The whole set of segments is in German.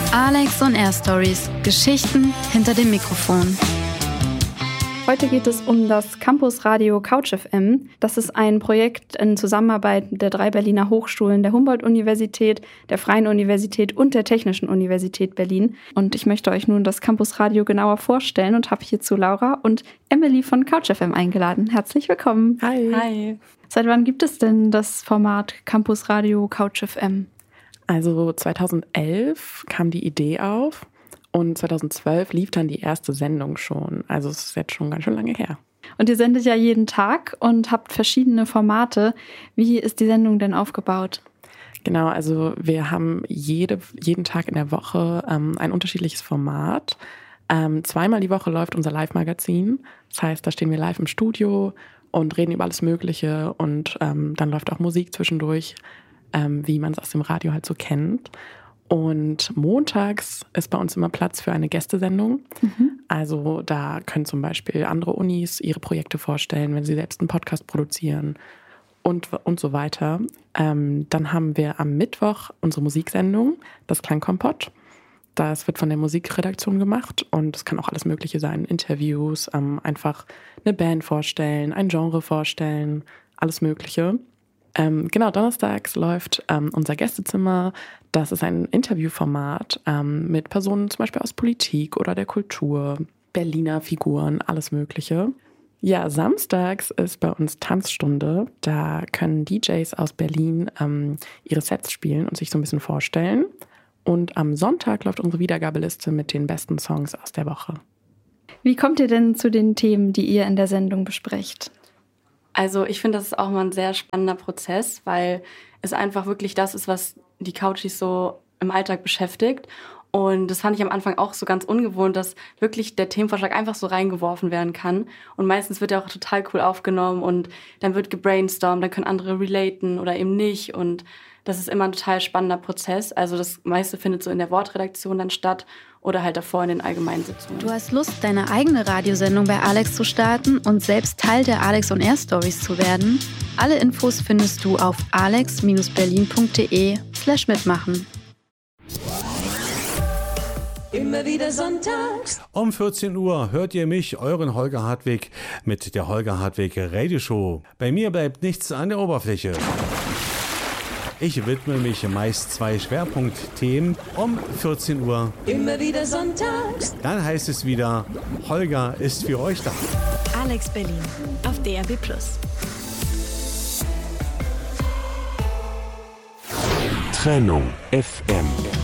Alex on Air Stories. Geschichten hinter dem Mikrofon. Heute geht es um das Campusradio Couch FM. Das ist ein Projekt in Zusammenarbeit der 3 Berliner Hochschulen, der Humboldt-Universität, der Freien Universität und der Technischen Universität Berlin. Und ich möchte euch nun das Campusradio genauer vorstellen und habe hierzu Laura und Emily von Couch FM eingeladen. Herzlich willkommen. Hi. Hi. Seit wann gibt es denn das Format Campusradio Couch FM? Also 2011 kam die Idee auf. Und 2012 lief dann die erste Sendung schon. Also es ist jetzt schon ganz schön lange her. Und ihr sendet ja jeden Tag und habt verschiedene Formate. Wie ist die Sendung denn aufgebaut? Genau, also wir haben jeden Tag in der Woche ein unterschiedliches Format. Zweimal die Woche läuft unser Live-Magazin. Das heißt, da stehen wir live im Studio und reden über alles Mögliche. Und dann läuft auch Musik zwischendurch, wie man es aus dem Radio halt so kennt. Und montags ist bei uns immer Platz für eine Gästesendung. Also da können zum Beispiel andere Unis ihre Projekte vorstellen, wenn sie selbst einen Podcast produzieren und so weiter. Dann haben wir am Mittwoch unsere Musiksendung, das Klangkompott. Das wird von der Musikredaktion gemacht und es kann auch alles Mögliche sein. Interviews, einfach eine Band vorstellen, ein Genre vorstellen, alles Mögliche. Genau, donnerstags läuft unser Gästezimmer. Das ist ein Interviewformat mit Personen zum Beispiel aus Politik oder der Kultur, Berliner Figuren, alles Mögliche. Ja, samstags ist bei uns Tanzstunde. Da können DJs aus Berlin ihre Sets spielen und sich so ein bisschen vorstellen. Und am Sonntag läuft unsere Wiedergabeliste mit den besten Songs aus der Woche. Wie kommt ihr denn zu den Themen, die ihr in der Sendung besprecht? Also ich finde, das ist auch mal ein sehr spannender Prozess, weil es einfach wirklich das ist, was die Couchies so im Alltag beschäftigt. Und das fand ich am Anfang auch so ganz ungewohnt, dass wirklich der Themenvorschlag einfach so reingeworfen werden kann. Und meistens wird er auch total cool aufgenommen und dann wird gebrainstormt, dann können andere relaten oder eben nicht. Und das ist immer ein total spannender Prozess. Also das meiste findet so in der Wortredaktion dann statt oder halt davor in den allgemeinen Sitzungen. Du hast Lust, deine eigene Radiosendung bei Alex zu starten und selbst Teil der Alex on Air Stories zu werden? Alle Infos findest du auf alex-berlin.de/mitmachen. Immer wieder sonntags. Um 14 Uhr hört ihr mich, euren Holger Hartwig, mit der Holger Hartwig Radioshow. Bei mir bleibt nichts an der Oberfläche. Ich widme mich meist 2 Schwerpunktthemen um 14 Uhr. Immer wieder sonntags. Dann heißt es wieder, Holger ist für euch da. Alex Berlin auf DRB+. Trennung FM.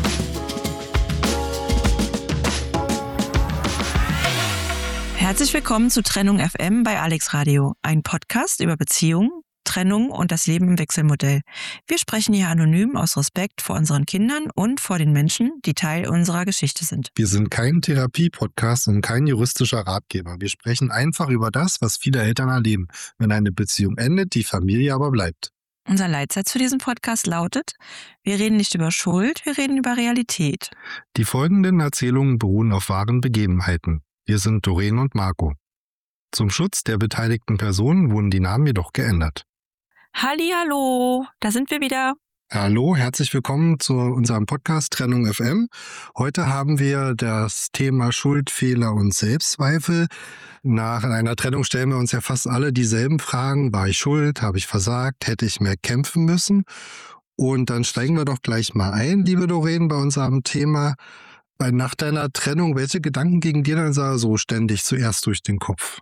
Herzlich willkommen zu Trennung FM bei Alex Radio, ein Podcast über Beziehungen, Trennung und das Leben im Wechselmodell. Wir sprechen hier anonym aus Respekt vor unseren Kindern und vor den Menschen, die Teil unserer Geschichte sind. Wir sind kein Therapie-Podcast und kein juristischer Ratgeber. Wir sprechen einfach über das, was viele Eltern erleben, wenn eine Beziehung endet, die Familie aber bleibt. Unser Leitsatz für diesen Podcast lautet: Wir reden nicht über Schuld, wir reden über Realität. Die folgenden Erzählungen beruhen auf wahren Begebenheiten. Wir sind Doreen und Marco. Zum Schutz der beteiligten Personen wurden die Namen jedoch geändert. Hallihallo, da sind wir wieder. Hallo, herzlich willkommen zu unserem Podcast Trennung FM. Heute haben wir das Thema Schuld, Fehler und Selbstzweifel. Nach einer Trennung stellen wir uns ja fast alle dieselben Fragen. War ich schuld? Habe ich versagt? Hätte ich mehr kämpfen müssen? Und dann steigen wir doch gleich mal ein, liebe Doreen, bei unserem Thema. Nach deiner Trennung, welche Gedanken gingen dir dann so ständig zuerst durch den Kopf?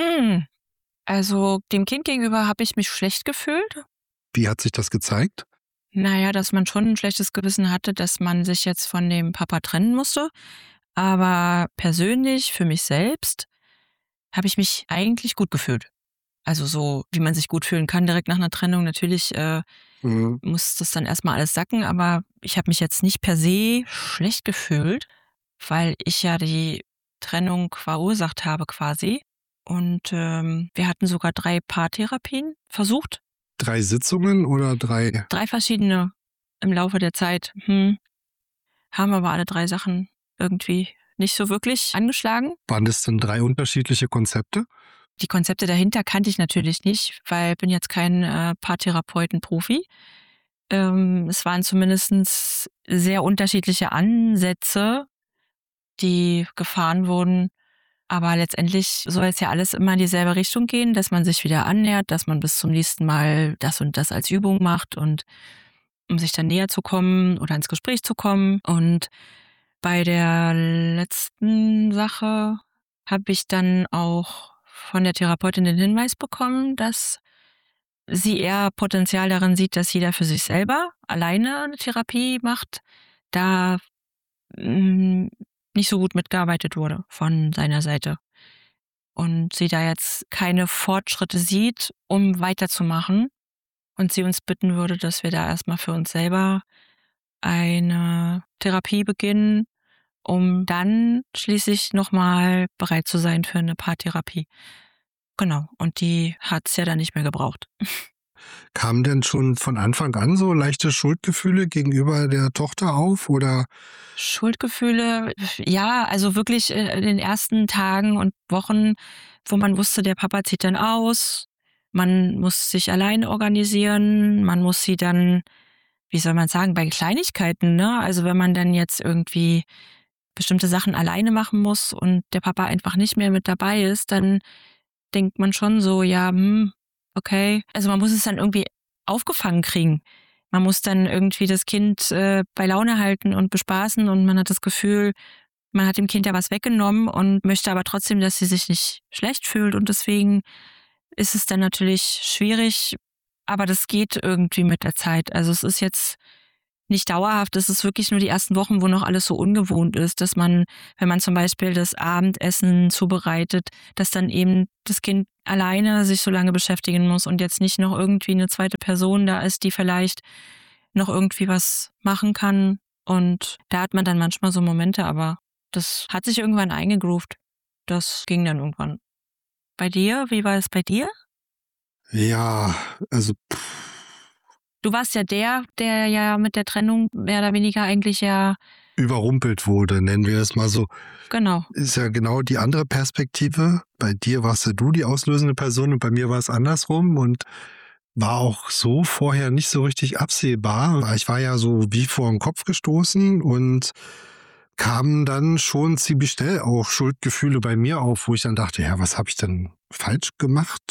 Also dem Kind gegenüber habe ich mich schlecht gefühlt. Wie hat sich das gezeigt? Naja, dass man schon ein schlechtes Gewissen hatte, dass man sich jetzt von dem Papa trennen musste. Aber persönlich, für mich selbst, habe ich mich eigentlich gut gefühlt. Also so, wie man sich gut fühlen kann direkt nach einer Trennung. Natürlich muss das dann erstmal alles sacken, aber ich habe mich jetzt nicht per se schlecht gefühlt, weil ich ja die Trennung verursacht habe quasi. Und wir hatten sogar 3 Paartherapien versucht. 3 Sitzungen oder 3? 3 verschiedene im Laufe der Zeit. Haben aber alle 3 Sachen irgendwie nicht so wirklich angeschlagen. Waren das denn 3 unterschiedliche Konzepte? Die Konzepte dahinter kannte ich natürlich nicht, weil ich bin jetzt kein Paartherapeuten-Profi. Es waren zumindest sehr unterschiedliche Ansätze, die gefahren wurden. Aber letztendlich soll es ja alles immer in dieselbe Richtung gehen, dass man sich wieder annähert, dass man bis zum nächsten Mal das und das als Übung macht und um sich dann näher zu kommen oder ins Gespräch zu kommen. Und bei der letzten Sache habe ich dann auch von der Therapeutin den Hinweis bekommen, dass sie eher Potenzial darin sieht, dass jeder für sich selber alleine eine Therapie macht, da nicht so gut mitgearbeitet wurde von seiner Seite. Und sie da jetzt keine Fortschritte sieht, um weiterzumachen. Und sie uns bitten würde, dass wir da erstmal für uns selber eine Therapie beginnen, um dann schließlich nochmal bereit zu sein für eine Paartherapie. Genau, und die hat's ja dann nicht mehr gebraucht. Kamen denn schon von Anfang an so leichte Schuldgefühle gegenüber der Tochter auf, oder? Schuldgefühle, ja, also wirklich in den ersten Tagen und Wochen, wo man wusste, der Papa zieht dann aus, man muss sich alleine organisieren, man muss sie dann, wie soll man sagen, bei Kleinigkeiten, ne? Also wenn man dann jetzt irgendwie bestimmte Sachen alleine machen muss und der Papa einfach nicht mehr mit dabei ist, dann denkt man schon so, ja, okay. Also man muss es dann irgendwie aufgefangen kriegen. Man muss dann irgendwie das Kind bei Laune halten und bespaßen und man hat das Gefühl, man hat dem Kind ja was weggenommen und möchte aber trotzdem, dass sie sich nicht schlecht fühlt und deswegen ist es dann natürlich schwierig, aber das geht irgendwie mit der Zeit. Also es ist jetzt nicht dauerhaft, es ist wirklich nur die ersten Wochen, wo noch alles so ungewohnt ist, dass man, wenn man zum Beispiel das Abendessen zubereitet, dass dann eben das Kind alleine sich so lange beschäftigen muss und jetzt nicht noch irgendwie eine zweite Person da ist, die vielleicht noch irgendwie was machen kann. Und da hat man dann manchmal so Momente, aber das hat sich irgendwann eingegroovt. Das ging dann irgendwann. Bei dir, wie war es bei dir? Ja, also Du warst ja der ja mit der Trennung mehr oder weniger eigentlich ja überrumpelt wurde, nennen wir es mal so. Genau. Ist ja genau die andere Perspektive. Bei dir warst ja du die auslösende Person und bei mir war es andersrum und war auch so vorher nicht so richtig absehbar. Ich war ja so wie vor den Kopf gestoßen und kamen dann schon ziemlich schnell auch Schuldgefühle bei mir auf, wo ich dann dachte, ja, was habe ich denn falsch gemacht?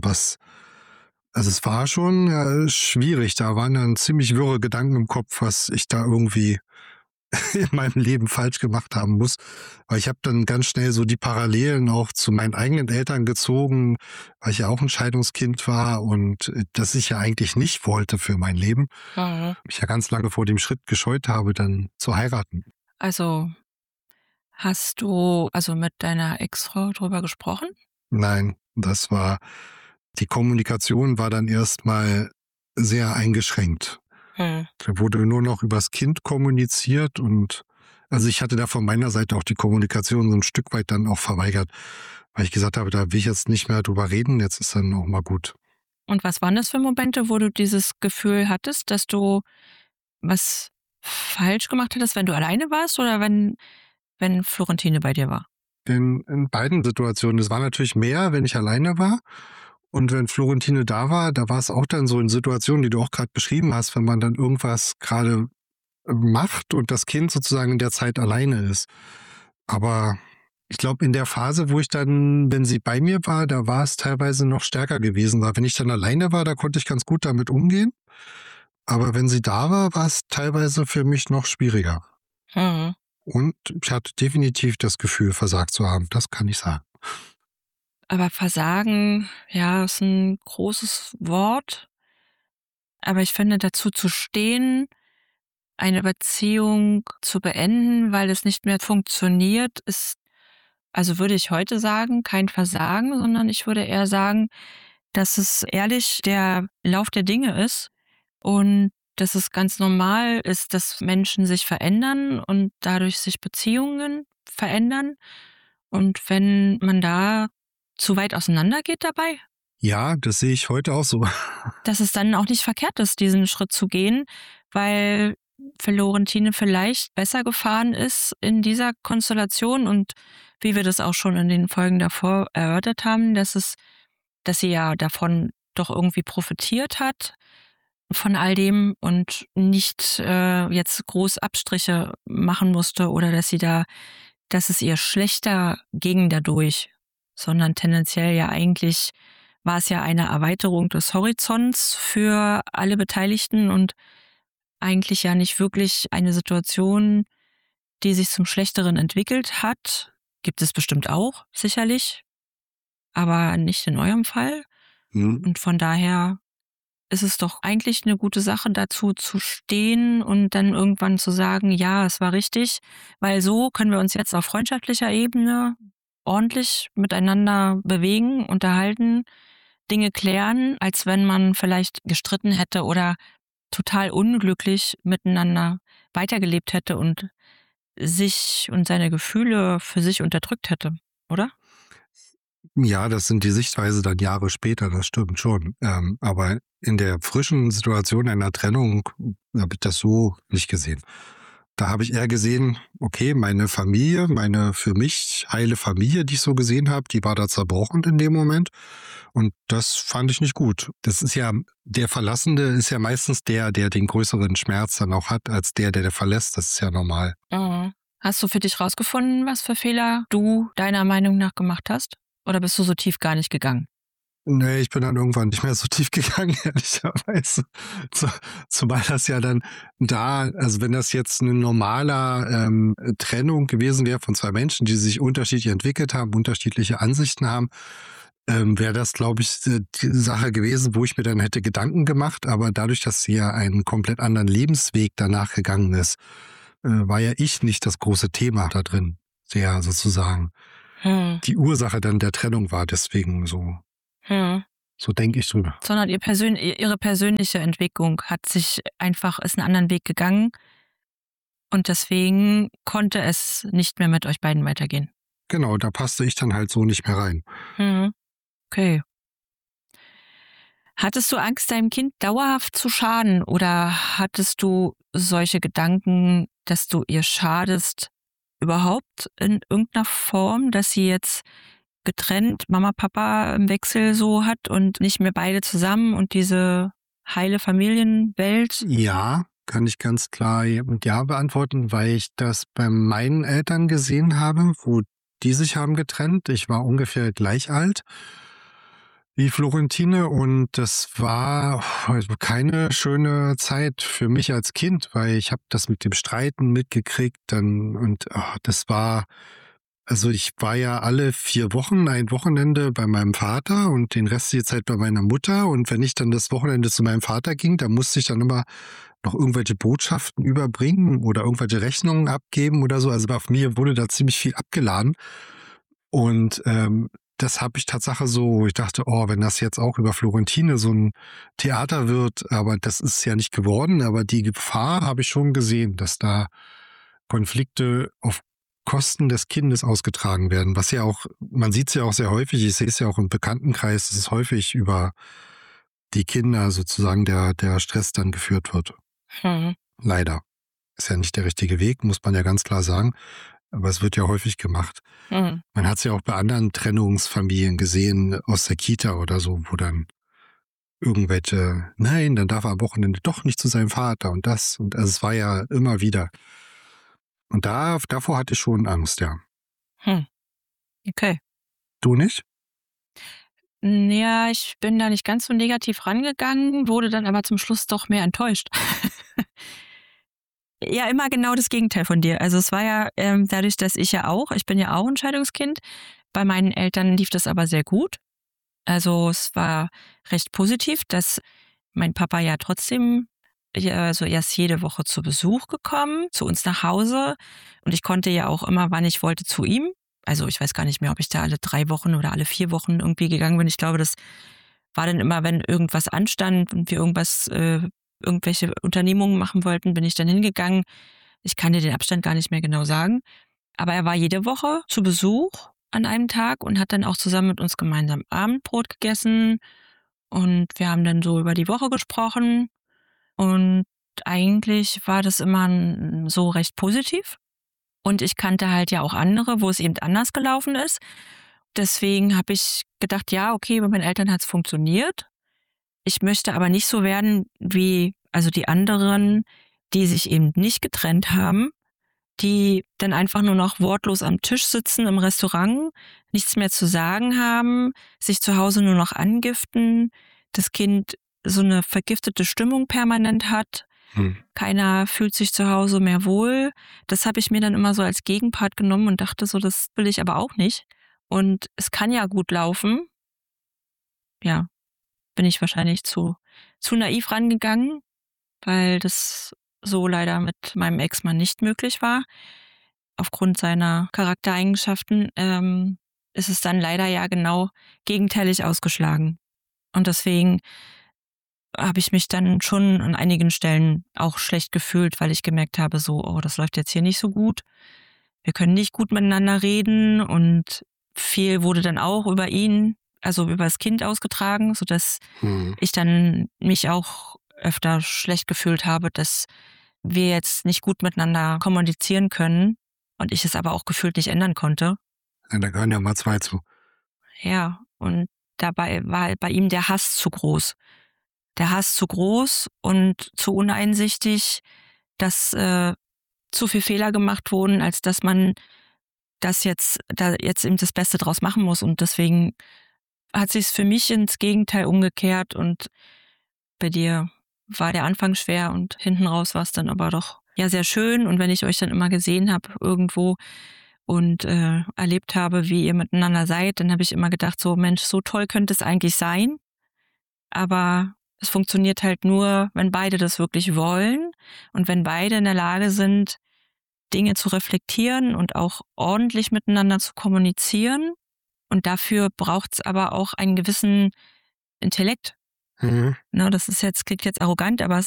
Also es war schon schwierig. Da waren dann ziemlich wirre Gedanken im Kopf, was ich da irgendwie in meinem Leben falsch gemacht haben muss. Weil ich habe dann ganz schnell so die Parallelen auch zu meinen eigenen Eltern gezogen, weil ich ja auch ein Scheidungskind war und das ich ja eigentlich nicht wollte für mein Leben. Mhm. Ich ja ganz lange vor dem Schritt gescheut habe, dann zu heiraten. Also hast du also mit deiner Ex-Frau drüber gesprochen? Nein, die Kommunikation war dann erstmal sehr eingeschränkt. Da wurde nur noch übers Kind kommuniziert und also ich hatte da von meiner Seite auch die Kommunikation so ein Stück weit dann auch verweigert, weil ich gesagt habe, da will ich jetzt nicht mehr drüber reden, jetzt ist dann auch mal gut. Und was waren das für Momente, wo du dieses Gefühl hattest, dass du was falsch gemacht hattest, wenn du alleine warst oder wenn Florentine bei dir war? In beiden Situationen. Es war natürlich mehr, wenn ich alleine war. Und wenn Florentine da war es auch dann so in Situationen, die du auch gerade beschrieben hast, wenn man dann irgendwas gerade macht und das Kind sozusagen in der Zeit alleine ist. Aber ich glaube, in der Phase, wo ich dann, wenn sie bei mir war, da war es teilweise noch stärker gewesen. Weil wenn ich dann alleine war, da konnte ich ganz gut damit umgehen. Aber wenn sie da war es teilweise für mich noch schwieriger. Mhm. Und ich hatte definitiv das Gefühl, versagt zu haben. Das kann ich sagen. Aber Versagen, ja, ist ein großes Wort. Aber ich finde, dazu zu stehen, eine Beziehung zu beenden, weil es nicht mehr funktioniert, ist, also würde ich heute sagen, kein Versagen, sondern ich würde eher sagen, dass es ehrlich der Lauf der Dinge ist und dass es ganz normal ist, dass Menschen sich verändern und dadurch sich Beziehungen verändern. Und wenn man da zu weit auseinander geht dabei, Ja, das sehe ich heute auch so. dass es dann auch nicht verkehrt ist, diesen Schritt zu gehen, weil Florentine vielleicht besser gefahren ist in dieser Konstellation und wie wir das auch schon in den Folgen davor erörtert haben, dass sie ja davon doch irgendwie profitiert hat. von all dem und nicht jetzt groß Abstriche machen musste oder dass es ihr schlechter ging dadurch, sondern tendenziell ja eigentlich war es ja eine Erweiterung des Horizonts für alle Beteiligten und eigentlich ja nicht wirklich eine Situation, die sich zum Schlechteren entwickelt hat. Gibt es bestimmt auch, sicherlich, aber nicht in eurem Fall. Und von daher ist es doch eigentlich eine gute Sache, dazu zu stehen und dann irgendwann zu sagen, ja, es war richtig, weil so können wir uns jetzt auf freundschaftlicher Ebene ordentlich miteinander bewegen, unterhalten, Dinge klären, als wenn man vielleicht gestritten hätte oder total unglücklich miteinander weitergelebt hätte und sich und seine Gefühle für sich unterdrückt hätte, oder? Ja, das sind die Sichtweise dann Jahre später, das stimmt schon. Aber in der frischen Situation einer Trennung habe ich das so nicht gesehen. Da habe ich eher gesehen, okay, meine Familie, meine für mich heile Familie, die ich so gesehen habe, die war da zerbrochen in dem Moment. Und das fand ich nicht gut. Das ist ja, der Verlassende ist ja meistens der den größeren Schmerz dann auch hat, als der verlässt. Das ist ja normal. Mhm. Hast du für dich rausgefunden, was für Fehler du deiner Meinung nach gemacht hast? Oder bist du so tief gar nicht gegangen? Nee, ich bin dann irgendwann nicht mehr so tief gegangen, ehrlicherweise. Zumal das ja dann also wenn das jetzt eine normaler Trennung gewesen wäre von zwei Menschen, die sich unterschiedlich entwickelt haben, unterschiedliche Ansichten haben, wäre das, glaube ich, die Sache gewesen, wo ich mir dann hätte Gedanken gemacht. Aber dadurch, dass sie ja einen komplett anderen Lebensweg danach gegangen ist, war ja ich nicht das große Thema da drin, der sozusagen die Ursache dann der Trennung war. Deswegen so denke ich drüber. Sondern ihre persönliche Entwicklung ist einen anderen Weg gegangen und deswegen konnte es nicht mehr mit euch beiden weitergehen. Genau, da passte ich dann halt so nicht mehr rein. Okay. Hattest du Angst, deinem Kind dauerhaft zu schaden oder hattest du solche Gedanken, dass du ihr schadest, überhaupt in irgendeiner Form, dass sie jetzt getrennt Mama, Papa im Wechsel so hat und nicht mehr beide zusammen und diese heile Familienwelt? Ja, kann ich ganz klar mit Ja beantworten, weil ich das bei meinen Eltern gesehen habe, wo die sich haben getrennt. Ich war ungefähr gleich alt wie Florentine und das war keine schöne Zeit für mich als Kind, weil ich habe das mit dem Streiten mitgekriegt das war, also ich war ja alle 4 Wochen ein Wochenende bei meinem Vater und den Rest der Zeit bei meiner Mutter und wenn ich dann das Wochenende zu meinem Vater ging, dann musste ich dann immer noch irgendwelche Botschaften überbringen oder irgendwelche Rechnungen abgeben oder so. Also bei mir wurde da ziemlich viel abgeladen und das habe ich Tatsache so, ich dachte, wenn das jetzt auch über Florentine so ein Theater wird, aber das ist ja nicht geworden, aber die Gefahr habe ich schon gesehen, dass da Konflikte auf Kosten des Kindes ausgetragen werden, was ja auch, man sieht es ja auch sehr häufig, ich sehe es ja auch im Bekanntenkreis, dass es häufig über die Kinder sozusagen der Stress dann geführt wird. Leider. Ist ja nicht der richtige Weg, muss man ja ganz klar sagen. Aber es wird ja häufig gemacht. Man hat es ja auch bei anderen Trennungsfamilien gesehen, aus der Kita oder so, wo dann nein, dann darf er am Wochenende doch nicht zu seinem Vater und das. Und also es war ja immer wieder. Und davor hatte ich schon Angst, ja. Okay. Du nicht? Ja, ich bin da nicht ganz so negativ rangegangen, wurde dann aber zum Schluss doch mehr enttäuscht. Ja, immer genau das Gegenteil von dir. Also es war ja dadurch, dass ich bin ja auch ein Scheidungskind. Bei meinen Eltern lief das aber sehr gut. Also es war recht positiv, dass mein Papa ja trotzdem erst jede Woche zu Besuch gekommen, zu uns nach Hause. Und ich konnte ja auch immer, wann ich wollte, zu ihm. Also ich weiß gar nicht mehr, ob ich da alle 3 Wochen oder alle 4 Wochen irgendwie gegangen bin. Ich glaube, das war dann immer, wenn irgendwas anstand und wir irgendwelche Unternehmungen machen wollten, bin ich dann hingegangen. Ich kann dir den Abstand gar nicht mehr genau sagen. Aber er war jede Woche zu Besuch an einem Tag und hat dann auch zusammen mit uns gemeinsam Abendbrot gegessen. Und wir haben dann so über die Woche gesprochen. Und eigentlich war das immer so recht positiv. Und ich kannte halt ja auch andere, wo es eben anders gelaufen ist. Deswegen habe ich gedacht, ja, okay, bei meinen Eltern hat es funktioniert. Ich möchte aber nicht so werden wie also die anderen, die sich eben nicht getrennt haben, die dann einfach nur noch wortlos am Tisch sitzen im Restaurant, nichts mehr zu sagen haben, sich zu Hause nur noch angiften, das Kind so eine vergiftete Stimmung permanent hat. Keiner fühlt sich zu Hause mehr wohl. Das habe ich mir dann immer so als Gegenpart genommen und dachte so, das will ich aber auch nicht. Und es kann ja gut laufen. Ja, bin ich wahrscheinlich zu naiv rangegangen, weil das so leider mit meinem Ex-Mann nicht möglich war. Aufgrund seiner Charaktereigenschaften ist es dann leider ja genau gegenteilig ausgeschlagen. Und deswegen habe ich mich dann schon an einigen Stellen auch schlecht gefühlt, weil ich gemerkt habe, so, oh, das läuft jetzt hier nicht so gut. Wir können nicht gut miteinander reden und viel wurde dann auch über ihn, also über das Kind ausgetragen, sodass ich dann mich auch öfter schlecht gefühlt habe, dass wir jetzt nicht gut miteinander kommunizieren können und ich es aber auch gefühlt nicht ändern konnte. Ja, da gehören ja mal zwei zu. Ja, und dabei war bei ihm der Hass zu groß. Der Hass zu groß und zu uneinsichtig, dass zu viel Fehler gemacht wurden, als dass man da jetzt eben das Beste draus machen muss. Und deswegen hat sich's für mich ins Gegenteil umgekehrt und bei dir war der Anfang schwer und hinten raus war es dann aber doch ja sehr schön. Und wenn ich euch dann immer gesehen habe irgendwo und erlebt habe, wie ihr miteinander seid, dann habe ich immer gedacht, so Mensch, so toll könnte es eigentlich sein. Aber es funktioniert halt nur, wenn beide das wirklich wollen und wenn beide in der Lage sind, Dinge zu reflektieren und auch ordentlich miteinander zu kommunizieren. Und dafür braucht es aber auch einen gewissen Intellekt. Ne, das ist klingt jetzt arrogant, aber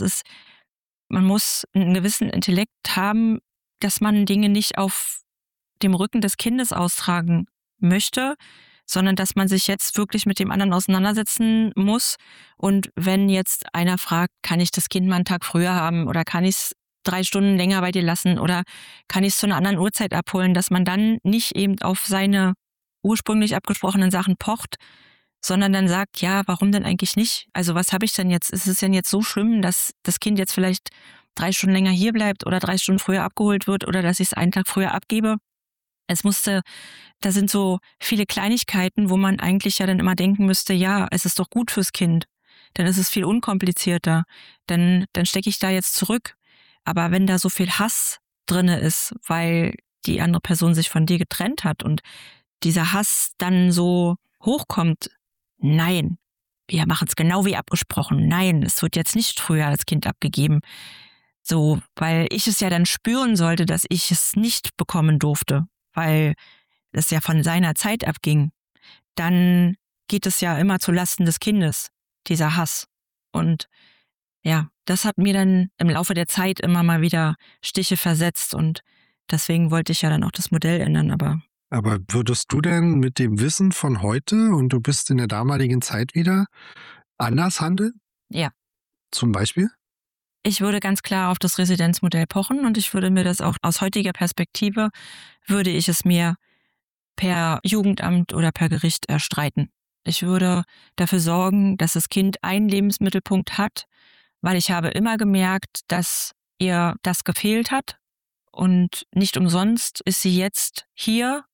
man muss einen gewissen Intellekt haben, dass man Dinge nicht auf dem Rücken des Kindes austragen möchte, sondern dass man sich jetzt wirklich mit dem anderen auseinandersetzen muss. Und wenn jetzt einer fragt, kann ich das Kind mal einen Tag früher haben oder kann ich es 3 Stunden länger bei dir lassen oder kann ich es zu einer anderen Uhrzeit abholen, dass man dann nicht eben auf seine ursprünglich abgesprochenen Sachen pocht, sondern dann sagt, ja, warum denn eigentlich nicht? Also was habe ich denn jetzt? Ist es denn jetzt so schlimm, dass das Kind jetzt vielleicht 3 Stunden länger hier bleibt oder 3 Stunden früher abgeholt wird oder dass ich es einen Tag früher abgebe? Da sind so viele Kleinigkeiten, wo man eigentlich ja dann immer denken müsste, ja, es ist doch gut fürs Kind. Dann ist es viel unkomplizierter. Dann stecke ich da jetzt zurück. Aber wenn da so viel Hass drinne ist, weil die andere Person sich von dir getrennt hat und dieser Hass dann so hochkommt, nein, wir machen es genau wie abgesprochen. Nein, es wird jetzt nicht früher das Kind abgegeben. So, weil ich es ja dann spüren sollte, dass ich es nicht bekommen durfte, weil es ja von seiner Zeit abging. Dann geht es ja immer zu Lasten des Kindes, dieser Hass. Und ja, das hat mir dann im Laufe der Zeit immer mal wieder Stiche versetzt und deswegen wollte ich ja dann auch das Modell ändern, Aber würdest du denn mit dem Wissen von heute und du bist in der damaligen Zeit wieder anders handeln? Ja. Zum Beispiel? Ich würde ganz klar auf das Residenzmodell pochen und ich würde mir das auch aus heutiger Perspektive, würde ich es mir per Jugendamt oder per Gericht erstreiten. Ich würde dafür sorgen, dass das Kind einen Lebensmittelpunkt hat, weil ich habe immer gemerkt, dass ihr das gefehlt hat und nicht umsonst ist sie jetzt hier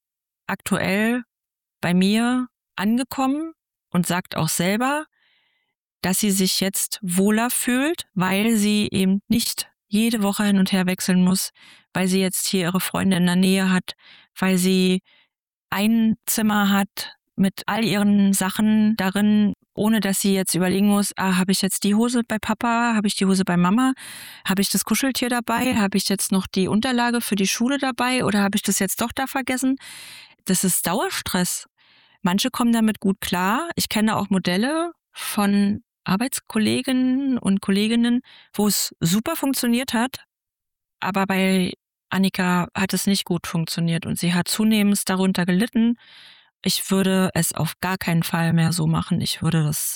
aktuell bei mir angekommen und sagt auch selber, dass sie sich jetzt wohler fühlt, weil sie eben nicht jede Woche hin und her wechseln muss, weil sie jetzt hier ihre Freunde in der Nähe hat, weil sie ein Zimmer hat mit all ihren Sachen darin, ohne dass sie jetzt überlegen muss, habe ich jetzt die Hose bei Papa, habe ich die Hose bei Mama, habe ich das Kuscheltier dabei, habe ich jetzt noch die Unterlage für die Schule dabei oder habe ich das jetzt doch da vergessen? Das ist Dauerstress. Manche kommen damit gut klar. Ich kenne auch Modelle von Arbeitskolleginnen und Kolleginnen, wo es super funktioniert hat, aber bei Annika hat es nicht gut funktioniert und sie hat zunehmend darunter gelitten. Ich würde es auf gar keinen Fall mehr so machen. Ich würde das,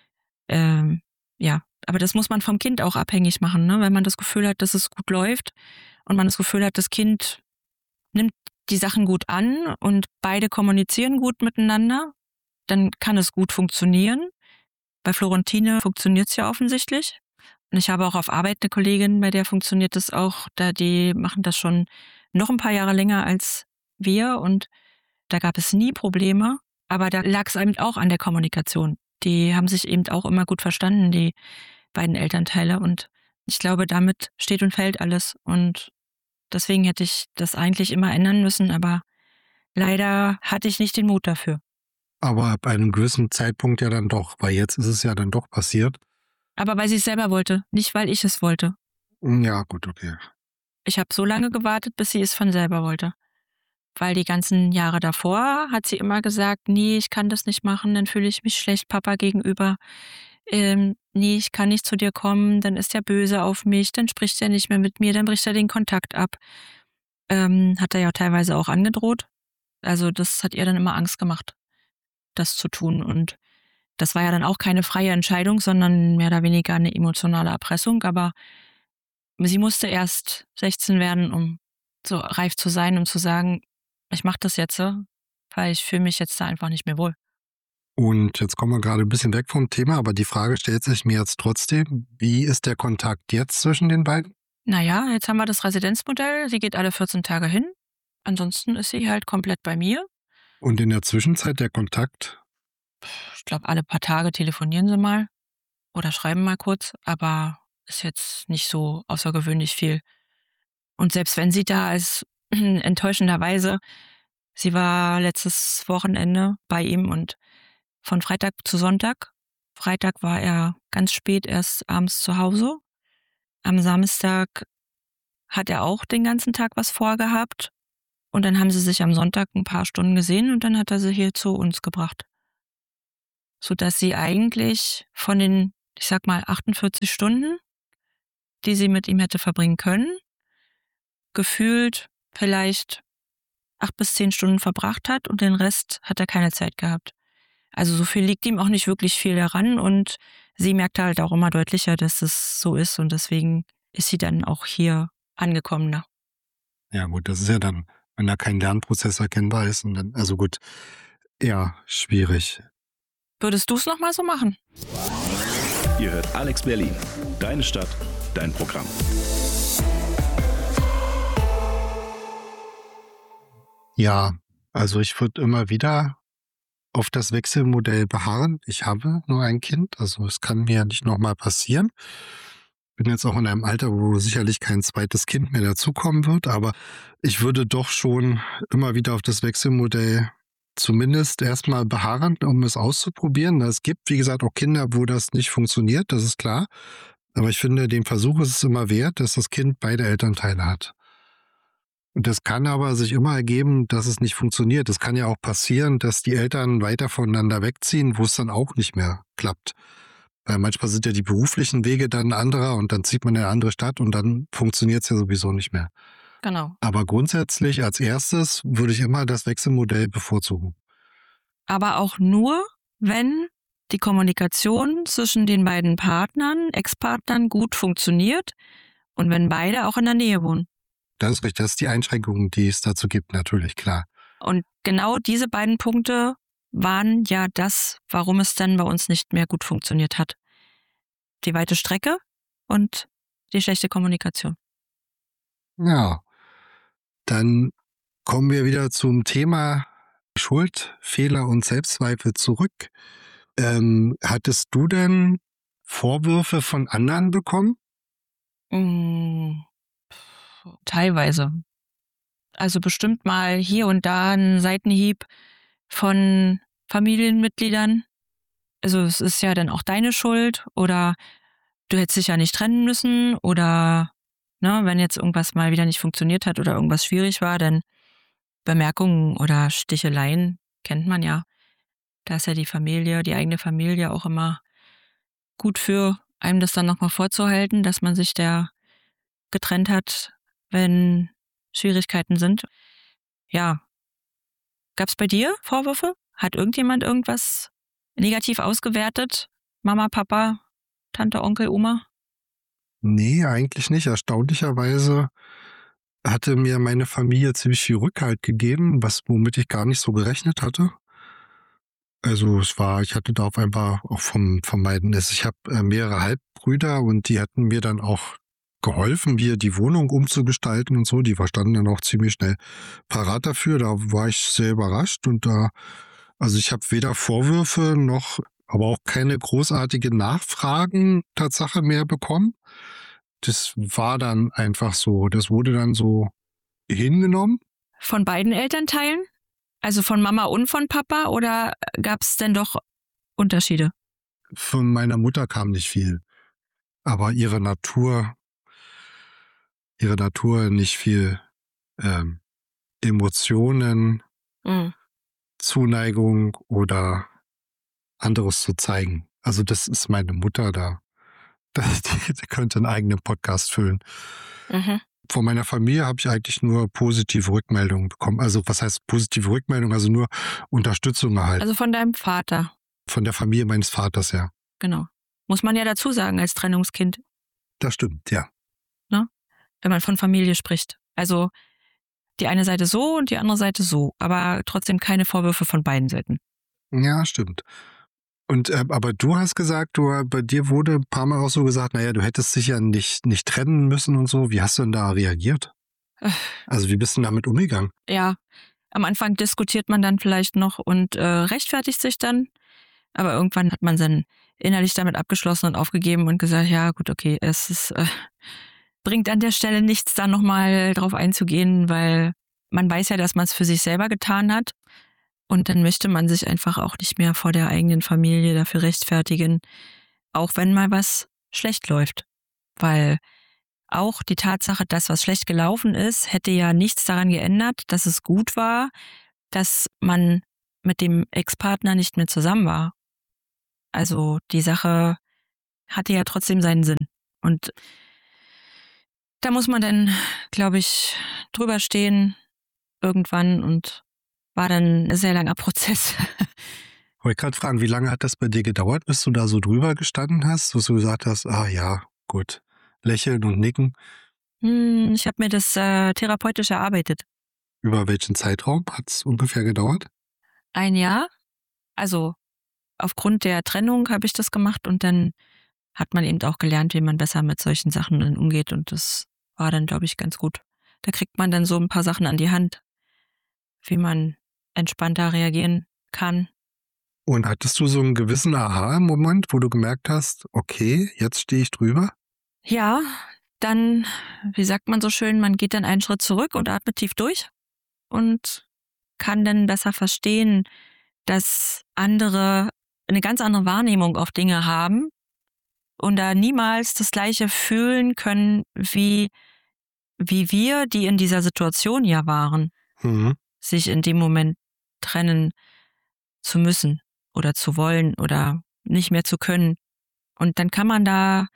aber das muss man vom Kind auch abhängig machen, ne? Wenn man das Gefühl hat, dass es gut läuft und man das Gefühl hat, das Kind nimmt die Sachen gut an und beide kommunizieren gut miteinander, dann kann es gut funktionieren. Bei Florentine funktioniert es ja offensichtlich. Und ich habe auch auf Arbeit eine Kollegin, bei der funktioniert das auch. Die machen das schon noch ein paar Jahre länger als wir und da gab es nie Probleme. Aber da lag es eben auch an der Kommunikation. Die haben sich eben auch immer gut verstanden, die beiden Elternteile. Und ich glaube, damit steht und fällt alles. Und deswegen hätte ich das eigentlich immer ändern müssen, aber leider hatte ich nicht den Mut dafür. Aber ab einem gewissen Zeitpunkt ja dann doch, weil jetzt ist es ja dann doch passiert. Aber weil sie es selber wollte, nicht weil ich es wollte. Ja, gut, okay. Ich habe so lange gewartet, bis sie es von selber wollte. Weil die ganzen Jahre davor hat sie immer gesagt, nee, ich kann das nicht machen, dann fühle ich mich schlecht Papa gegenüber. Nee, ich kann nicht zu dir kommen, dann ist er böse auf mich, dann spricht er nicht mehr mit mir, dann bricht er den Kontakt ab. Hat er ja teilweise auch angedroht. Also das hat ihr dann immer Angst gemacht, das zu tun. Und das war ja dann auch keine freie Entscheidung, sondern mehr oder weniger eine emotionale Erpressung. Aber sie musste erst 16 werden, um so reif zu sein, um zu sagen, ich mache das jetzt, weil ich fühle mich jetzt da einfach nicht mehr wohl. Und jetzt kommen wir gerade ein bisschen weg vom Thema, aber die Frage stellt sich mir jetzt trotzdem, wie ist der Kontakt jetzt zwischen den beiden? Naja, jetzt haben wir das Residenzmodell, sie geht alle 14 Tage hin. Ansonsten ist sie halt komplett bei mir. Und in der Zwischenzeit der Kontakt? Ich glaube, alle paar Tage telefonieren sie mal oder schreiben mal kurz, aber ist jetzt nicht so außergewöhnlich viel. Und selbst wenn sie da ist, enttäuschenderweise, sie war letztes Wochenende bei ihm und von Freitag zu Sonntag. Freitag war er ganz spät erst abends zu Hause. Am Samstag hat er auch den ganzen Tag was vorgehabt. Und dann haben sie sich am Sonntag ein paar Stunden gesehen und dann hat er sie hier zu uns gebracht. Sodass sie eigentlich von den, ich sag mal, 48 Stunden, die sie mit ihm hätte verbringen können, gefühlt vielleicht 8 bis 10 Stunden verbracht hat und den Rest hat er keine Zeit gehabt. Also so viel liegt ihm auch nicht wirklich viel daran und sie merkt halt auch immer deutlicher, dass es so ist und deswegen ist sie dann auch hier angekommener. Ja gut, das ist ja dann, wenn da kein Lernprozess erkennbar ist und dann, also gut, ja, schwierig. Würdest du es nochmal so machen? Ihr hört Alex Berlin. Deine Stadt, dein Programm. Ja, also ich würde immer wieder auf das Wechselmodell beharren. Ich habe nur ein Kind, also es kann mir nicht nochmal passieren. Bin jetzt auch in einem Alter, wo sicherlich kein zweites Kind mehr dazukommen wird, aber ich würde doch schon immer wieder auf das Wechselmodell zumindest erstmal beharren, um es auszuprobieren. Es gibt, wie gesagt, auch Kinder, wo das nicht funktioniert, das ist klar. Aber ich finde, den Versuch ist es immer wert, dass das Kind beide Elternteile hat. Und das kann aber sich immer ergeben, dass es nicht funktioniert. Es kann ja auch passieren, dass die Eltern weiter voneinander wegziehen, wo es dann auch nicht mehr klappt. Weil manchmal sind ja die beruflichen Wege dann anderer und dann zieht man in eine andere Stadt und dann funktioniert es ja sowieso nicht mehr. Genau. Aber grundsätzlich als erstes würde ich immer das Wechselmodell bevorzugen. Aber auch nur, wenn die Kommunikation zwischen den beiden Partnern, Ex-Partnern gut funktioniert und wenn beide auch in der Nähe wohnen. Das ist richtig, das ist die Einschränkung, die es dazu gibt, natürlich, klar. Und genau diese beiden Punkte waren ja das, warum es dann bei uns nicht mehr gut funktioniert hat. Die weite Strecke und die schlechte Kommunikation. Ja, dann kommen wir wieder zum Thema Schuld, Fehler und Selbstzweifel zurück. Hattest du denn Vorwürfe von anderen bekommen? Teilweise. Also bestimmt mal hier und da ein Seitenhieb von Familienmitgliedern. Also es ist ja dann auch deine Schuld oder du hättest dich ja nicht trennen müssen oder wenn jetzt irgendwas mal wieder nicht funktioniert hat oder irgendwas schwierig war, dann Bemerkungen oder Sticheleien kennt man ja. Da ist ja die Familie, die eigene Familie auch immer gut für, einem das dann nochmal vorzuhalten, dass man sich da getrennt hat, wenn Schwierigkeiten sind. Ja. Gab's bei dir Vorwürfe? Hat irgendjemand irgendwas negativ ausgewertet? Mama, Papa, Tante, Onkel, Oma? Nee, eigentlich nicht. Erstaunlicherweise hatte mir meine Familie ziemlich viel Rückhalt gegeben, womit ich gar nicht so gerechnet hatte. Also ich hatte da auf einmal auch vom beiden, ich habe mehrere Halbbrüder und die hatten mir dann auch geholfen, mir die Wohnung umzugestalten und so. Die standen dann auch ziemlich schnell parat dafür. Da war ich sehr überrascht also ich habe weder Vorwürfe noch, aber auch keine großartigen Nachfragen Tatsache mehr bekommen. Das war dann einfach so, das wurde dann so hingenommen. Von beiden Elternteilen? Also von Mama und von Papa? Oder gab es denn doch Unterschiede? Von meiner Mutter kam nicht viel. Aber ihre Natur nicht viel Emotionen, Zuneigung oder anderes zu zeigen. Also das ist meine Mutter da. Die könnte einen eigenen Podcast füllen. Von meiner Familie habe ich eigentlich nur positive Rückmeldungen bekommen. Also was heißt positive Rückmeldung? Also nur Unterstützung erhalten. Also von deinem Vater? Von der Familie meines Vaters, ja. Genau. Muss man ja dazu sagen als Trennungskind. Das stimmt, ja. Ne? Wenn man von Familie spricht. Also die eine Seite so und die andere Seite so. Aber trotzdem keine Vorwürfe von beiden Seiten. Ja, stimmt. Und aber du hast gesagt, bei dir wurde ein paar Mal auch so gesagt, naja, du hättest dich ja nicht trennen müssen und so. Wie hast du denn da reagiert? Also wie bist du damit umgegangen? Ja, am Anfang diskutiert man dann vielleicht noch und rechtfertigt sich dann. Aber irgendwann hat man dann innerlich damit abgeschlossen und aufgegeben und gesagt, ja gut, okay, bringt an der Stelle nichts, da nochmal drauf einzugehen, weil man weiß ja, dass man es für sich selber getan hat. Und dann möchte man sich einfach auch nicht mehr vor der eigenen Familie dafür rechtfertigen, auch wenn mal was schlecht läuft. Weil auch die Tatsache, dass was schlecht gelaufen ist, hätte ja nichts daran geändert, dass es gut war, dass man mit dem Ex-Partner nicht mehr zusammen war. Also die Sache hatte ja trotzdem seinen Sinn. Und da muss man dann, glaube ich, drüber stehen irgendwann und war dann ein sehr langer Prozess. Ich wollte gerade fragen, wie lange hat das bei dir gedauert, bis du da so drüber gestanden hast, dass du gesagt hast, ah ja, gut, lächeln und nicken? Ich habe mir das therapeutisch erarbeitet. Über welchen Zeitraum hat es ungefähr gedauert? 1 Jahr. Also aufgrund der Trennung habe ich das gemacht und dann hat man eben auch gelernt, wie man besser mit solchen Sachen dann umgeht und das war dann, glaube ich, ganz gut. Da kriegt man dann so ein paar Sachen an die Hand, wie man entspannter reagieren kann. Und hattest du so einen gewissen Aha-Moment, wo du gemerkt hast, okay, jetzt stehe ich drüber? Ja, dann, wie sagt man so schön, man geht dann einen Schritt zurück und atmet tief durch und kann dann besser verstehen, dass andere eine ganz andere Wahrnehmung auf Dinge haben und da niemals das Gleiche fühlen können, wie wir, die in dieser Situation ja waren, sich in dem Moment trennen zu müssen oder zu wollen oder nicht mehr zu können. Und dann kann man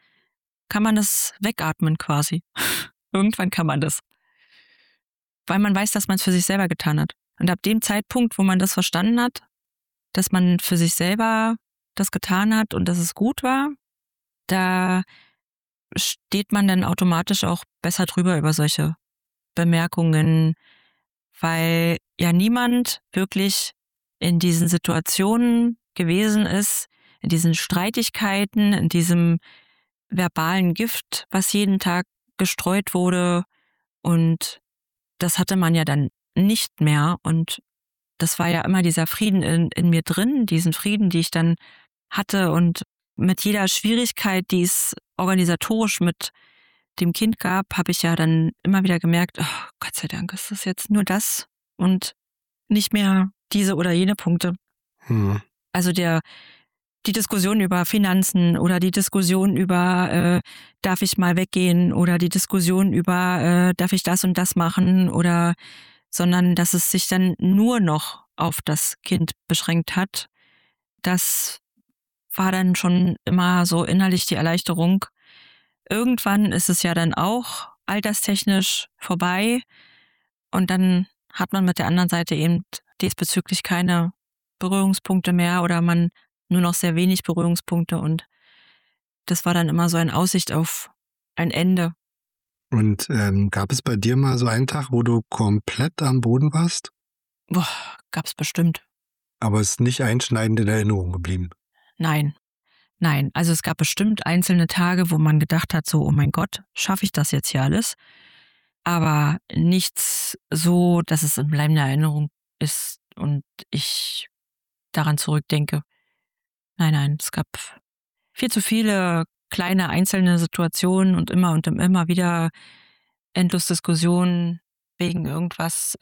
das wegatmen quasi. Irgendwann kann man das. Weil man weiß, dass man es für sich selber getan hat. Und ab dem Zeitpunkt, wo man das verstanden hat, dass man für sich selber das getan hat und dass es gut war, da steht man dann automatisch auch besser drüber über solche Bemerkungen, weil ja niemand wirklich in diesen Situationen gewesen ist, in diesen Streitigkeiten, in diesem verbalen Gift, was jeden Tag gestreut wurde. Und das hatte man ja dann nicht mehr. Und das war ja immer dieser Frieden in mir drin, diesen Frieden, die ich dann hatte. Und mit jeder Schwierigkeit, die es organisatorisch mit dem Kind gab, habe ich ja dann immer wieder gemerkt, oh, Gott sei Dank ist das jetzt nur das und nicht mehr diese oder jene Punkte. Also die Diskussion über Finanzen oder die Diskussion über darf ich mal weggehen oder die Diskussion über darf ich das und das machen oder sondern dass es sich dann nur noch auf das Kind beschränkt hat. Das war dann schon immer so innerlich die Erleichterung. Irgendwann ist es ja dann auch alterstechnisch vorbei und dann hat man mit der anderen Seite eben diesbezüglich keine Berührungspunkte mehr oder man nur noch sehr wenig Berührungspunkte und das war dann immer so eine Aussicht auf ein Ende. Und gab es bei dir mal so einen Tag, wo du komplett am Boden warst? Boah, gab's bestimmt. Aber es ist nicht einschneidend in Erinnerung geblieben. Nein. Also es gab bestimmt einzelne Tage, wo man gedacht hat, so, oh mein Gott, schaffe ich das jetzt hier alles? Aber nichts so, dass es in bleibender Erinnerung ist und ich daran zurückdenke. Nein, es gab viel zu viele kleine einzelne Situationen und immer wieder endlos Diskussionen wegen irgendwas,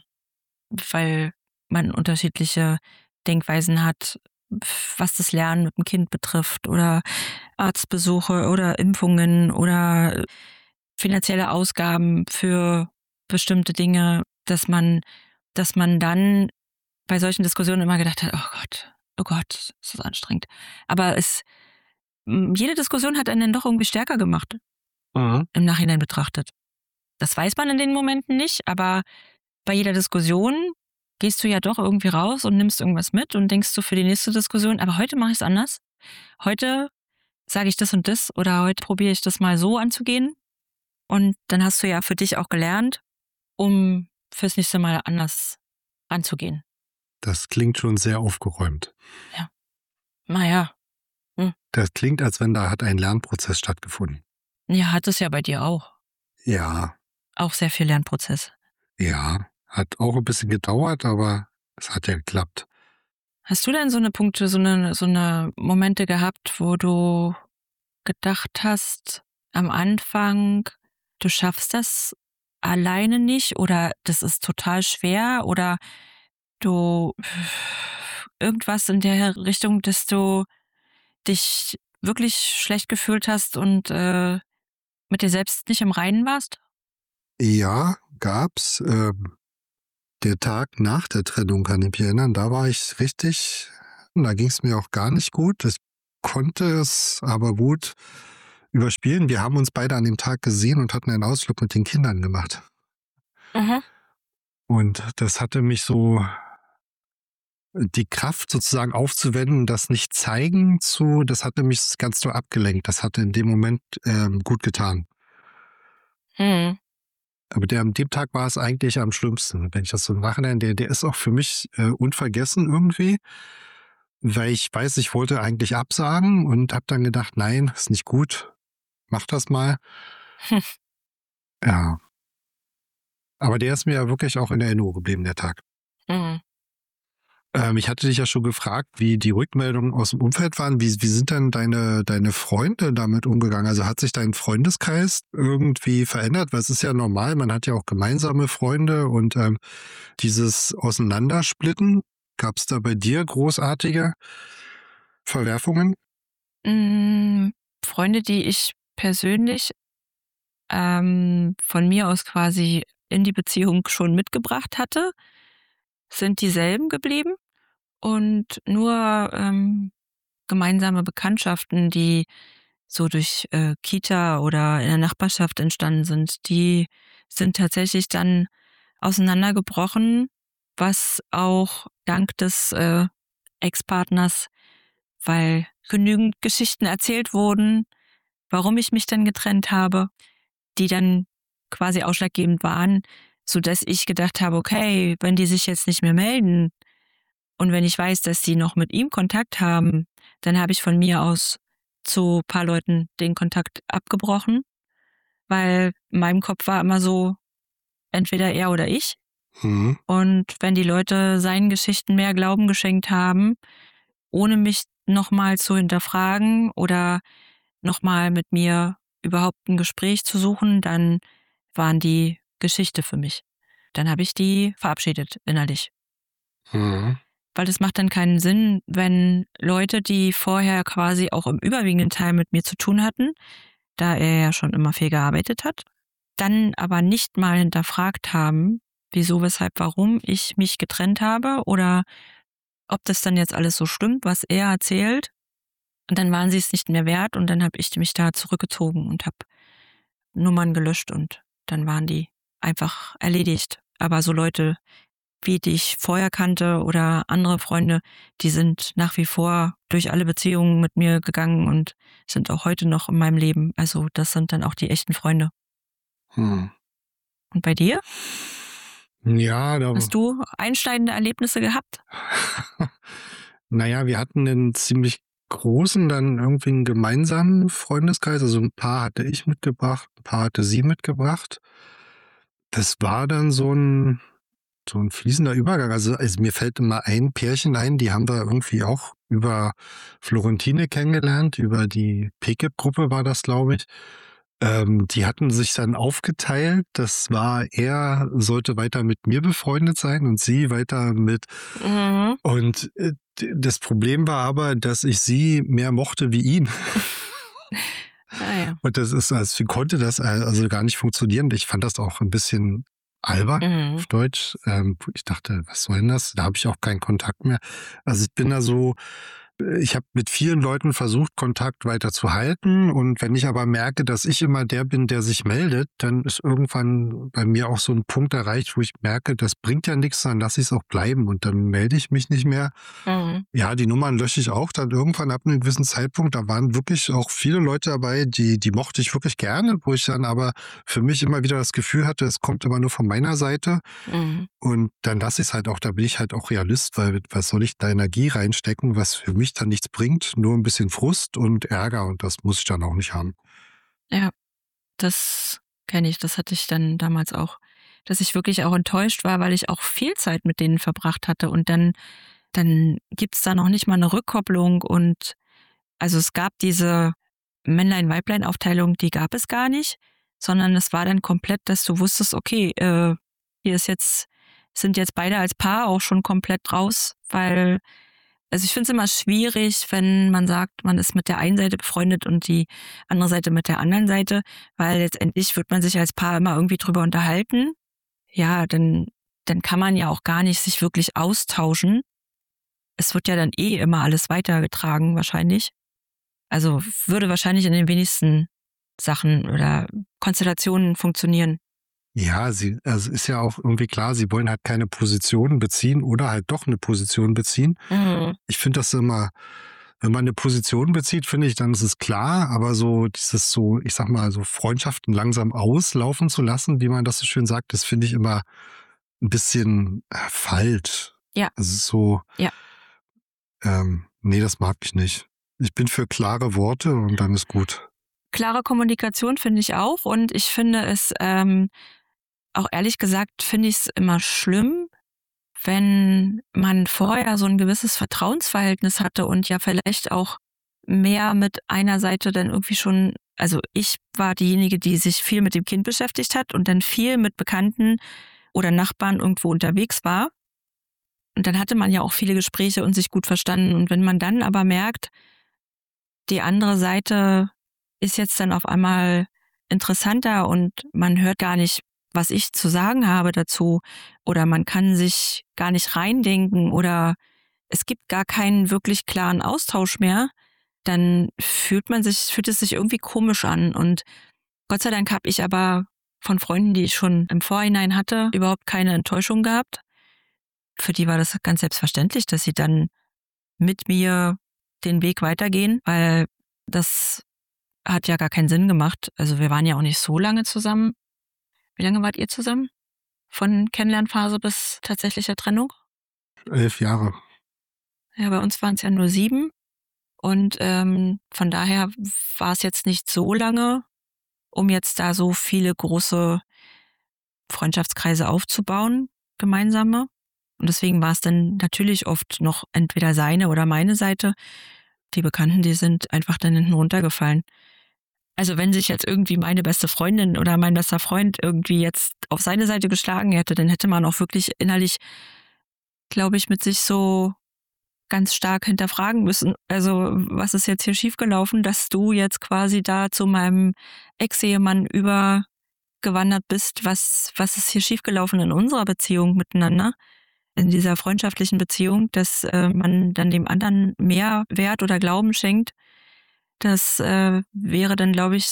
weil man unterschiedliche Denkweisen hat, was das Lernen mit dem Kind betrifft oder Arztbesuche oder Impfungen oder finanzielle Ausgaben für bestimmte Dinge, dass man dann bei solchen Diskussionen immer gedacht hat, oh Gott, ist das anstrengend. Aber jede Diskussion hat einen dann doch irgendwie stärker gemacht, im Nachhinein betrachtet. Das weiß man in den Momenten nicht, aber bei jeder Diskussion gehst du ja doch irgendwie raus und nimmst irgendwas mit und denkst du für die nächste Diskussion, aber heute mache ich es anders. Heute sage ich das und das oder heute probiere ich das mal so anzugehen. Und dann hast du ja für dich auch gelernt, um fürs nächste Mal anders ranzugehen. Das klingt schon sehr aufgeräumt. Ja. Naja. Das klingt, als wenn da hat ein Lernprozess stattgefunden. Ja, hat es ja bei dir auch. Ja. Auch sehr viel Lernprozess. Ja, hat auch ein bisschen gedauert, aber es hat ja geklappt. Hast du denn so eine Punkte, so eine Momente gehabt, wo du gedacht hast, am Anfang, du schaffst das alleine nicht oder das ist total schwer oder du irgendwas in der Richtung, dass du dich wirklich schlecht gefühlt hast und mit dir selbst nicht im Reinen warst? Ja, gab's. Der Tag nach der Trennung, kann ich mich erinnern, da war ich richtig, da ging es mir auch gar nicht gut. Ich konnte es aber gut überspielen. Wir haben uns beide an dem Tag gesehen und hatten einen Ausflug mit den Kindern gemacht. Und das hatte mich so die Kraft sozusagen aufzuwenden, das nicht zeigen das hatte mich ganz so abgelenkt. Das hatte in dem Moment gut getan. Aber an dem Tag war es eigentlich am schlimmsten, wenn ich das so im Nachhinein, der ist auch für mich unvergessen irgendwie, weil ich weiß, ich wollte eigentlich absagen und habe dann gedacht, nein, ist nicht gut, mach das mal. Ja. Aber der ist mir ja wirklich auch in Erinnerung geblieben, der Tag. Ich hatte dich ja schon gefragt, wie die Rückmeldungen aus dem Umfeld waren. Wie sind denn deine Freunde damit umgegangen? Also hat sich dein Freundeskreis irgendwie verändert? Weil es ist ja normal, man hat ja auch gemeinsame Freunde und dieses Auseinandersplitten, gab es da bei dir großartige Verwerfungen? Freunde, die ich persönlich von mir aus quasi in die Beziehung schon mitgebracht hatte, sind dieselben geblieben und nur gemeinsame Bekanntschaften, die so durch Kita oder in der Nachbarschaft entstanden sind, die sind tatsächlich dann auseinandergebrochen, was auch dank des Ex-Partners, weil genügend Geschichten erzählt wurden, warum ich mich dann getrennt habe, die dann quasi ausschlaggebend waren, sodass ich gedacht habe, okay, wenn die sich jetzt nicht mehr melden und wenn ich weiß, dass sie noch mit ihm Kontakt haben, dann habe ich von mir aus zu ein paar Leuten den Kontakt abgebrochen, weil in meinem Kopf war immer so, entweder er oder ich. Und wenn die Leute seinen Geschichten mehr Glauben geschenkt haben, ohne mich nochmal zu hinterfragen oder nochmal mit mir überhaupt ein Gespräch zu suchen, dann waren die Geschichte für mich. Dann habe ich die verabschiedet innerlich. Weil das macht dann keinen Sinn, wenn Leute, die vorher quasi auch im überwiegenden Teil mit mir zu tun hatten, da er ja schon immer viel gearbeitet hat, dann aber nicht mal hinterfragt haben, wieso, weshalb, warum ich mich getrennt habe oder ob das dann jetzt alles so stimmt, was er erzählt. Und dann waren sie es nicht mehr wert und dann habe ich mich da zurückgezogen und habe Nummern gelöscht und dann waren die einfach erledigt. Aber so Leute, wie die ich vorher kannte oder andere Freunde, die sind nach wie vor durch alle Beziehungen mit mir gegangen und sind auch heute noch in meinem Leben. Also das sind dann auch die echten Freunde. Und bei dir? Ja, Hast du einschneidende Erlebnisse gehabt? Naja, wir hatten einen ziemlich großen, dann irgendwie einen gemeinsamen Freundeskreis. Also ein paar hatte ich mitgebracht, ein paar hatte sie mitgebracht. Das war dann so ein fließender Übergang. Also mir fällt immer ein Pärchen ein, die haben wir irgendwie auch über Florentine kennengelernt, über die PKIP-Gruppe war das, glaube ich. Die hatten sich dann aufgeteilt. Das war, er sollte weiter mit mir befreundet sein und sie weiter mit. Und das Problem war aber, dass ich sie mehr mochte wie ihn. Ja. Und das ist, also konnte das also gar nicht funktionieren. Ich fand das auch ein bisschen albern auf Deutsch. Ich dachte, was soll denn das? Da habe ich auch keinen Kontakt mehr. Also ich bin da so, ich habe mit vielen Leuten versucht, Kontakt weiter zu halten. Und wenn ich aber merke, dass ich immer der bin, der sich meldet, dann ist irgendwann bei mir auch so ein Punkt erreicht, wo ich merke, das bringt ja nichts, dann lasse ich es auch bleiben und dann melde ich mich nicht mehr. Ja, die Nummern lösche ich auch dann irgendwann ab einem gewissen Zeitpunkt. Da waren wirklich auch viele Leute dabei, die mochte ich wirklich gerne, wo ich dann aber für mich immer wieder das Gefühl hatte, es kommt immer nur von meiner Seite. Und dann lasse ich es halt auch, da bin ich halt auch Realist, weil was soll ich da Energie reinstecken, was für mich dann nichts bringt, nur ein bisschen Frust und Ärger und das muss ich dann auch nicht haben. Ja, das kenne ich, das hatte ich dann damals auch, dass ich wirklich auch enttäuscht war, weil ich auch viel Zeit mit denen verbracht hatte und dann gibt's da noch nicht mal eine Rückkopplung und also es gab diese Männlein-Weiblein-Aufteilung, die gab es gar nicht, sondern es war dann komplett, dass du wusstest, okay, hier sind jetzt beide als Paar auch schon komplett raus, weil also ich finde es immer schwierig, wenn man sagt, man ist mit der einen Seite befreundet und die andere Seite mit der anderen Seite, weil letztendlich wird man sich als Paar immer irgendwie drüber unterhalten. Ja, dann kann man ja auch gar nicht sich wirklich austauschen. Es wird ja dann immer alles weitergetragen wahrscheinlich. Also würde wahrscheinlich in den wenigsten Sachen oder Konstellationen funktionieren. Ja, also ist ja auch irgendwie klar, sie wollen halt keine Position beziehen oder halt doch eine Position beziehen. Ich finde das immer, wenn man eine Position bezieht, finde ich, dann ist es klar, aber so dieses so, ich sag mal, so Freundschaften langsam auslaufen zu lassen, wie man das so schön sagt, das finde ich immer ein bisschen falsch. Ja. Also so, ja. Nee, das mag ich nicht. Ich bin für klare Worte und dann ist gut. Klare Kommunikation finde ich auch und ich finde es auch ehrlich gesagt finde ich es immer schlimm, wenn man vorher so ein gewisses Vertrauensverhältnis hatte und ja vielleicht auch mehr mit einer Seite dann irgendwie schon, also ich war diejenige, die sich viel mit dem Kind beschäftigt hat und dann viel mit Bekannten oder Nachbarn irgendwo unterwegs war. Und dann hatte man ja auch viele Gespräche und sich gut verstanden. Und wenn man dann aber merkt, die andere Seite ist jetzt dann auf einmal interessanter und man hört gar nicht, was ich zu sagen habe dazu oder man kann sich gar nicht reindenken oder es gibt gar keinen wirklich klaren Austausch mehr, dann fühlt es sich irgendwie komisch an. Und Gott sei Dank habe ich aber von Freunden, die ich schon im Vorhinein hatte, überhaupt keine Enttäuschung gehabt. Für die war das ganz selbstverständlich, dass sie dann mit mir den Weg weitergehen, weil das hat ja gar keinen Sinn gemacht. Also wir waren ja auch nicht so lange zusammen. Wie lange wart ihr zusammen? Von Kennenlernphase bis tatsächlicher Trennung? 11 Jahre. Ja, bei uns waren es ja nur 7. Und von daher war es jetzt nicht so lange, um jetzt da so viele große Freundschaftskreise aufzubauen, gemeinsame. Und deswegen war es dann natürlich oft noch entweder seine oder meine Seite. Die Bekannten, die sind einfach dann hinten runtergefallen. Also wenn sich jetzt irgendwie meine beste Freundin oder mein bester Freund irgendwie jetzt auf seine Seite geschlagen hätte, dann hätte man auch wirklich innerlich, glaube ich, mit sich so ganz stark hinterfragen müssen. Also was ist jetzt hier schiefgelaufen, dass du jetzt quasi da zu meinem Ex-Ehemann übergewandert bist? Was ist hier schiefgelaufen in unserer Beziehung miteinander? In dieser freundschaftlichen Beziehung, dass man dann dem anderen mehr Wert oder Glauben schenkt. Das wäre dann, glaube ich,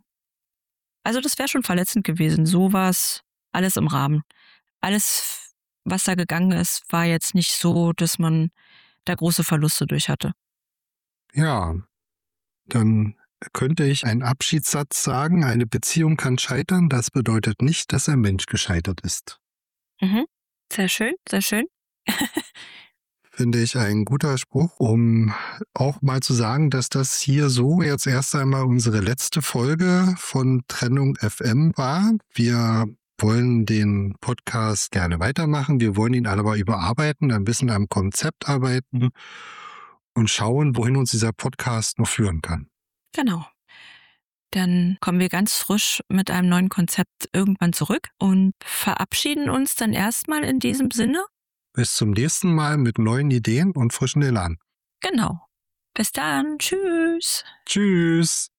also das wäre schon verletzend gewesen. So war es alles im Rahmen. Alles, was da gegangen ist, war jetzt nicht so, dass man da große Verluste durch hatte. Ja, dann könnte ich einen Abschiedssatz sagen, eine Beziehung kann scheitern, das bedeutet nicht, dass ein Mensch gescheitert ist. Sehr schön, sehr schön. Finde ich ein guter Spruch, um auch mal zu sagen, dass das hier so jetzt erst einmal unsere letzte Folge von Trennung FM war. Wir wollen den Podcast gerne weitermachen. Wir wollen ihn aber überarbeiten, ein bisschen am Konzept arbeiten und schauen, wohin uns dieser Podcast noch führen kann. Genau. Dann kommen wir ganz frisch mit einem neuen Konzept irgendwann zurück und verabschieden uns dann erstmal in diesem Sinne. Bis zum nächsten Mal mit neuen Ideen und frischen Elan. Genau. Bis dann. Tschüss. Tschüss.